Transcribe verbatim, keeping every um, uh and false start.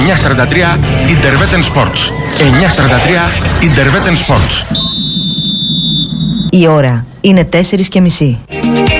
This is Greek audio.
εννιά σαράντα τρία Interveten Sports. εννιά σαράντα τρία Interveten Sports. Η ώρα είναι τέσσερις και μισή.